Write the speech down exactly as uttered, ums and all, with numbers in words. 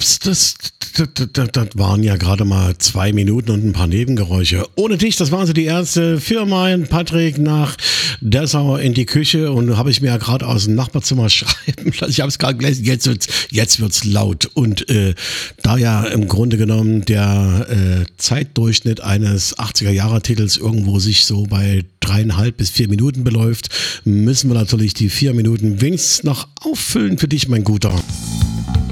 Ups, das, das, das, das waren ja gerade mal zwei Minuten und ein paar Nebengeräusche. Ohne dich, das waren so die erste für meinen Patrick nach Dessau in die Küche und habe ich mir ja gerade aus dem Nachbarzimmer schreiben lassen. Ich habe es gerade gelesen, jetzt wird's, jetzt wird's laut. Und äh, da ja im Grunde genommen der äh, Zeitdurchschnitt eines achtziger-Jahre-Titels irgendwo sich so bei dreieinhalb bis vier Minuten beläuft, müssen wir natürlich die vier Minuten wenigstens noch auffüllen für dich, mein Guter.